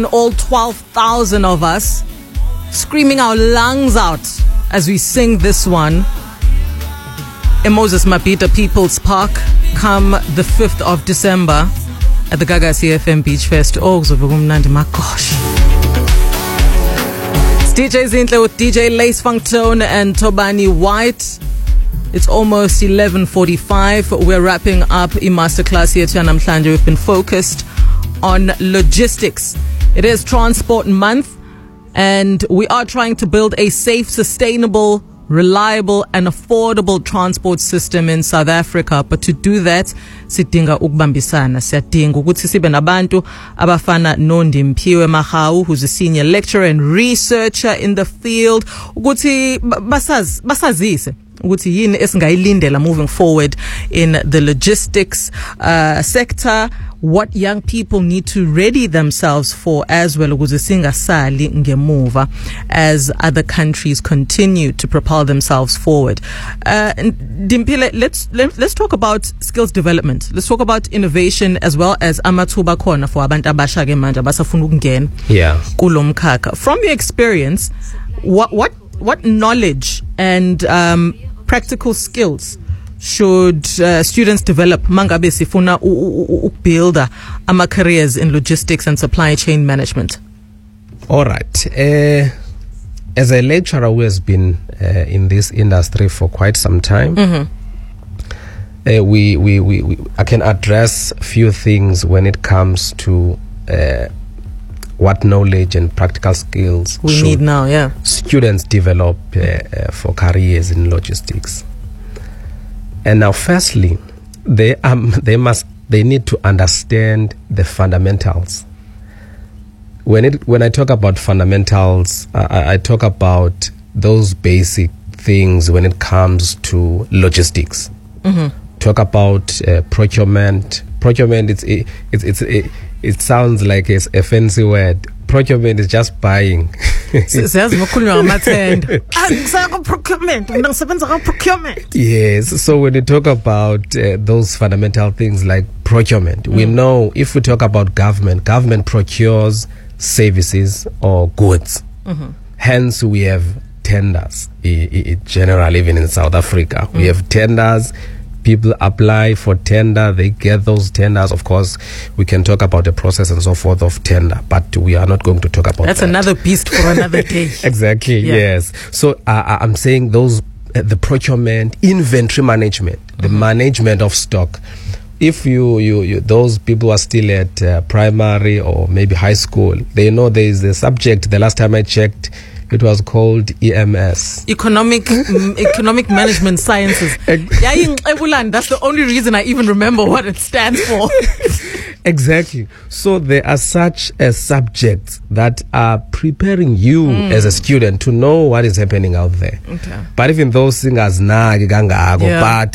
All 12,000 of us screaming our lungs out as we sing this one in Moses Mabhida People's Park come the 5th of December at the Gaga CFM Beach Fest. Oh, my gosh. It's DJ Zinhle with DJ Lace Funktone and Tobani White. It's almost 11:45. We're wrapping up a masterclass here to Namhlanje. We've been focused on logistics. It is Transport Month, and we are trying to build a safe, sustainable, reliable and affordable transport system in South Africa. But to do that, sidinga ukubambisana. Siyadinga ukuthi sibe nabantu abafana noNdimphiwe Mahawu, who's a senior lecturer and researcher in the field, ukuthi basazise ukuthi yini esingayilindela moving forward in the logistics sector, what young people need to ready themselves for as well, ukuze singasali ngemuva as other countries continue to propel themselves forward. Dimphile, let's talk about skills development. Let's talk about innovation as well as amathuba khona for abantu abasha ke manje abasafuna ukungena kulo mkhakha. From your experience, what knowledge and practical skills should students develop mangabe sifuna ukbuilda ama careers in logistics and supply chain management? All right. As a lecturer who has been in this industry for quite some time, I can address a few things when it comes to what knowledge and practical skills we need now, students develop for careers in logistics. And now, firstly, they need to understand the fundamentals. When I talk about fundamentals, I talk about those basic things when it comes to logistics. Talk about procurement. Procurement, it sounds like it's a fancy word. Procurement is just buying. Yes, so when you talk about those fundamental things like procurement, we know if we talk about government procures services or goods. Hence we have tenders. Generally, even in South Africa, we have tenders. People apply for tender, they get those tenders. Of course, we can talk about the process and so forth of tender, but we are not going to talk about that. That's another beast for another day. Exactly, yes. So I'm saying those, the procurement, inventory management, the management of stock. If you those people are still at primary or maybe high school, they know there is a subject, the last time I checked, it was called EMS. Economic Management Sciences. That's the only reason I even remember what it stands for. Exactly. So there are such subjects that are preparing you as a student to know what is happening out there. Okay. But even those things, but